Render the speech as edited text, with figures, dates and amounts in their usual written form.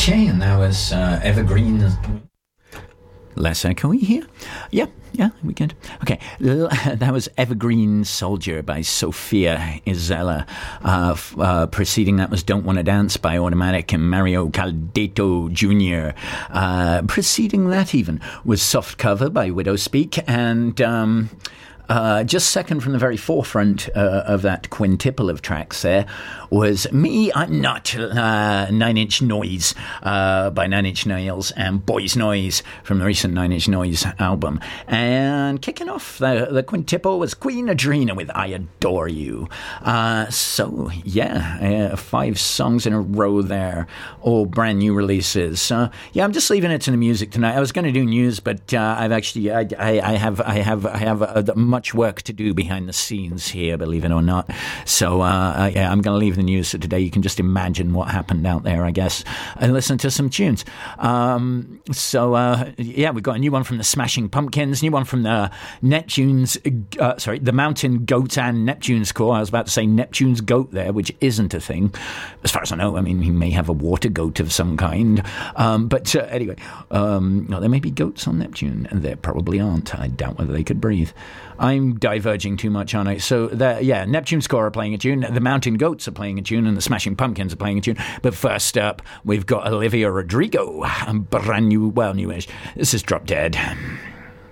Okay, and that was Evergreen. Less echoey here? Yeah, we good. Okay, that was Evergreen Soldier by Sophia Isella. Preceding that was Don't Wanna Dance by Automatic and Mario Caldeto Jr. Preceding that even was Soft Cover by Widowspeak, and just second from the very forefront of that quintuple of tracks there was Me, I'm Not, 9 Inch Noise by Nine Inch Nails, and Boys Noise from the recent Nine Inch Noise album. And kicking off the quintuple was Queen Adrena with I Adore You. 5 songs in a row there, all brand new releases. I'm just leaving it to the music tonight. I was going to do news, but I've actually I have much work to do behind the scenes here, believe it or not. So I'm going to leave the news for today. You can just imagine what happened out there, I guess, and listen to some tunes. We've got a new one from the Smashing Pumpkins, new one from the the Mountain Goat and Neptune's Core. I was about to say Neptune's Goat there, which isn't a thing, as far as I know. I mean, he may have a water goat of some kind. Anyway, there may be goats on Neptune, and there probably aren't. I doubt whether they could breathe. I'm diverging too much, aren't I? So, Neptune's Core are playing a tune, the Mountain Goats are playing a tune, and the Smashing Pumpkins are playing a tune. But first up, we've got Olivia Rodrigo, brand new, newish. This is Drop Dead.